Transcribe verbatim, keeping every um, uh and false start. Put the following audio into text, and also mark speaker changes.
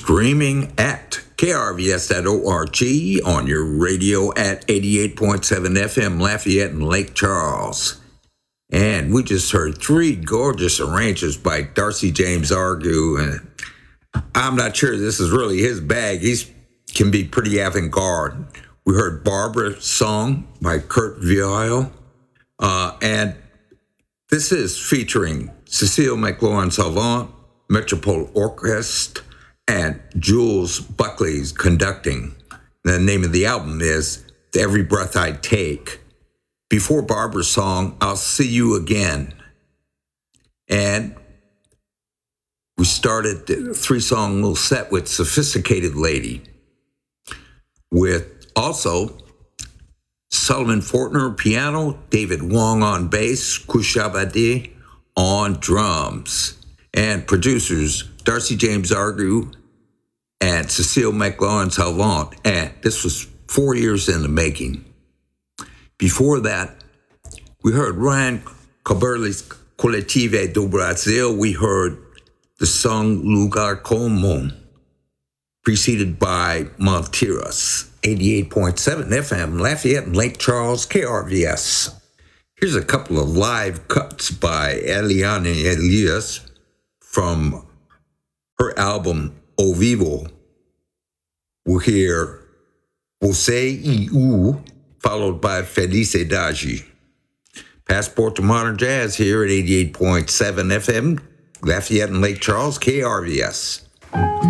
Speaker 1: streaming at K R V S dot org, on your radio at eighty-eight point seven F M Lafayette and Lake Charles. And we just heard three gorgeous arrangements by Darcy James Argue. And I'm not sure this is really his bag. He can be pretty avant-garde. We heard Barbara's Song by Kurt Vile. Uh, and this is featuring Cecile McLaurin-Salvant, Metropole Orchestra, and Jules Buckley's conducting. The name of the album is Every Breath I Take. Before Barbara's Song, I'll See You Again. And we started the three-song little set with Sophisticated Lady, with also Sullivan Fortner piano, David Wong on bass, Kushabade on drums, and producers Darcy James Argue and Cecile McLaurin-Salvant. And this was four years in the making. Before that, we heard Ryan Caberlet's Coletivo do Brasil. We heard the song Lugar Comum, preceded by Montiras, eighty-eight point seven F M, Lafayette and Lake Charles, K R V S. Here's a couple of live cuts by Eliane Elias from her album O Vivo. We'll hear Você e Eu, followed by Felicidade. Passport to Modern Jazz here at eighty-eight point seven F M, Lafayette and Lake Charles, K R V S.